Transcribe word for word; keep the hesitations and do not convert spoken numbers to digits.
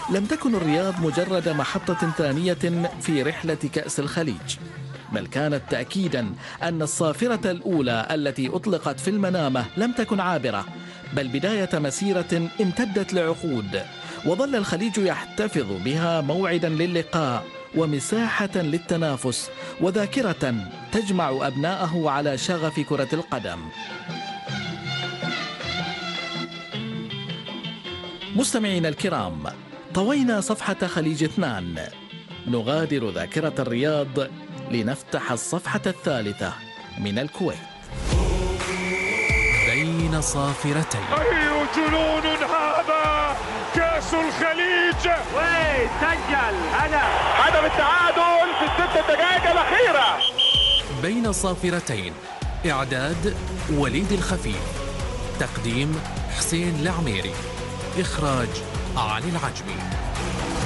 لم تكن الرياض مجرد محطة ثانية في رحلة كأس الخليج، بل كانت تأكيدا أن الصافرة الأولى التي أطلقت في المنامة لم تكن عابرة، بل بداية مسيرة امتدت لعقود، وظل الخليج يحتفظ بها موعدا للقاء ومساحة للتنافس وذاكرة تجمع أبناءه على شغف كرة القدم. مستمعينا الكرام، طوينا صفحة خليج اثنان، نغادر ذاكرة الرياض لنفتح الصفحة الثالثة من الكويت. بين صافرتين. أي جنون هذا! كأس الخليج! وين سجل هدف هدف التعادل في الست دقائق الأخيرة. بين صافرتين، إعداد وليد الخفيف، تقديم حسين العميري، إخراج علي العجمي.